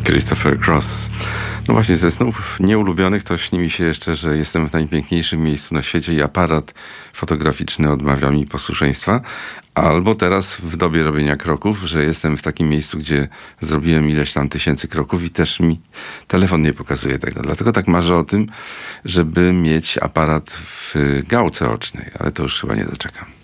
Christopher Cross. No właśnie, ze snów nieulubionych to śni mi się jeszcze, że jestem w najpiękniejszym miejscu na świecie i aparat fotograficzny odmawia mi posłuszeństwa. Albo teraz w dobie robienia kroków, że jestem w takim miejscu, gdzie zrobiłem ileś tam tysięcy kroków i też mi telefon nie pokazuje tego. Dlatego tak marzę o tym, żeby mieć aparat w gałce ocznej, ale to już chyba nie doczekam.